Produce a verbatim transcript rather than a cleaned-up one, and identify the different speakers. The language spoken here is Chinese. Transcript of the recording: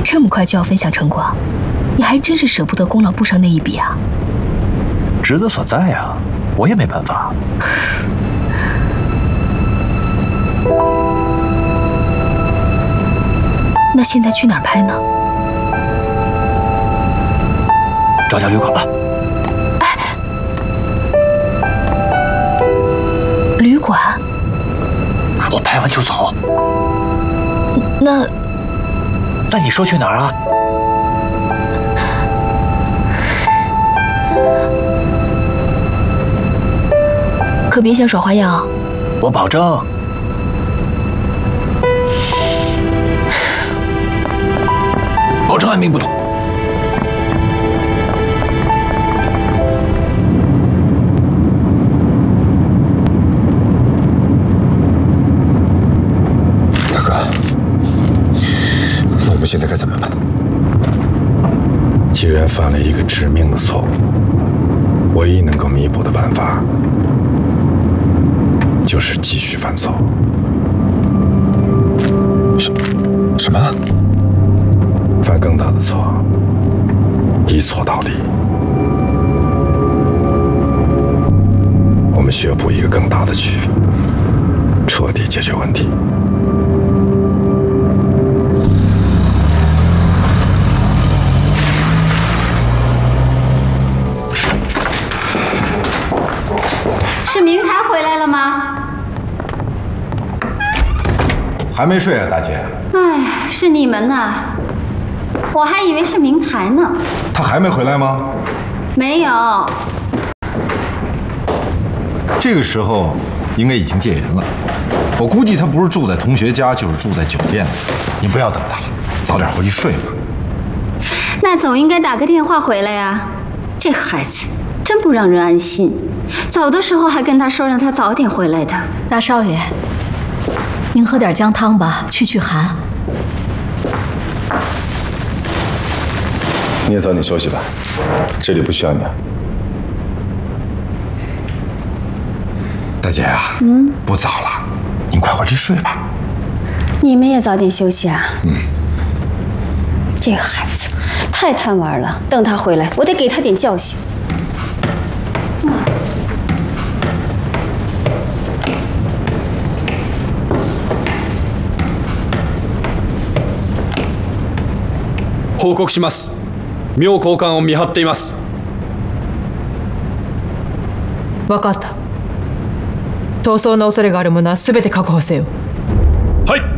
Speaker 1: 这么快就要分享成果，你还真是舍不得功劳簿上那一笔啊！
Speaker 2: 职责所在啊，我也没办法。
Speaker 1: 那现在去哪儿拍呢？
Speaker 2: 找家旅馆吧。
Speaker 1: 哎，旅馆？
Speaker 2: 我拍完就走。
Speaker 1: 那……
Speaker 2: 那你说去哪儿啊？
Speaker 1: 可别想耍花样啊！
Speaker 2: 我保证。保证按兵不动。
Speaker 3: 大哥，那我们现在该怎么办？
Speaker 4: 既然犯了一个致命的错误，唯一能够弥补的办法，就是继续犯错。
Speaker 3: 什什么？
Speaker 4: 犯更大的错，一错到底。我们需要布一个更大的局，彻底解决问题。
Speaker 5: 是明台回来了吗？
Speaker 3: 还没睡啊，大姐。
Speaker 5: 哎，是你们呐。我还以为是明台呢。
Speaker 3: 他还没回来吗？
Speaker 5: 没有。
Speaker 3: 这个时候应该已经戒严了。我估计他不是住在同学家，就是住在酒店里。你不要等他了，早点回去睡吧。
Speaker 5: 那总应该打个电话回来呀。这个孩子真不让人安心。走的时候还跟他说让他早点回来的。
Speaker 6: 大少爷，您喝点姜汤吧，去去寒。
Speaker 7: 你也早点休息吧，这里不需要你了。
Speaker 3: 大姐啊，嗯，不早了，您快回去睡吧。
Speaker 5: 你们也早点休息啊。
Speaker 3: 嗯。
Speaker 5: 这个孩子太贪玩了，等他回来，我得给他点教训。
Speaker 8: 報告します。妙高官を見張っています。
Speaker 6: 分かった。逃走の恐れがある者は全て確保せよ。
Speaker 8: はい。